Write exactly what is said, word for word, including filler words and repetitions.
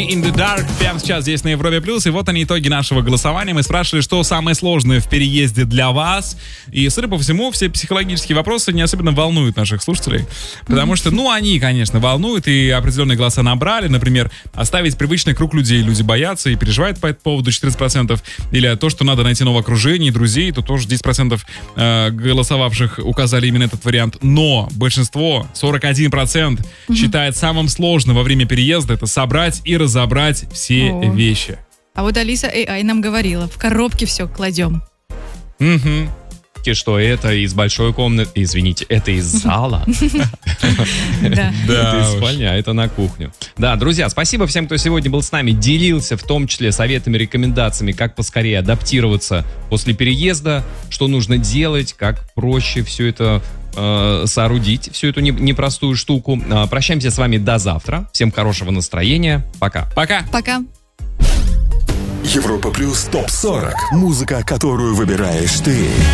Journey in the Dark прямо сейчас здесь на Европе Плюс. И вот они, итоги нашего голосования. Мы спрашивали, что самое сложное в переезде для вас. И, судя по всему, все психологические вопросы не особенно волнуют наших слушателей. Потому что, ну, они, конечно, волнуют, и определенные голоса набрали. Например, оставить привычный круг людей. Люди боятся и переживают по этому поводу четырнадцать процентов. Или то, что надо найти новое окружение, друзей, то тоже десять процентов э, голосовавших указали именно этот вариант. Но большинство, сорок один процент, mm-hmm. считает самым сложным во время переезда это собрать и разобрать все О. вещи. А вот Алиса эй ай нам говорила, в коробке все кладем. Угу. Что это из большой комнаты, извините, это из зала. Да. Это из спальни, а это на кухню. Да, друзья, спасибо всем, кто сегодня был с нами, делился в том числе советами, рекомендациями, как поскорее адаптироваться после переезда, что нужно делать, как проще все это э, соорудить, всю эту не, непростую штуку. Э, прощаемся с вами до завтра. Всем хорошего настроения. Пока. Пока. Пока. Европа Плюс топ сорок. Музыка, которую выбираешь ты.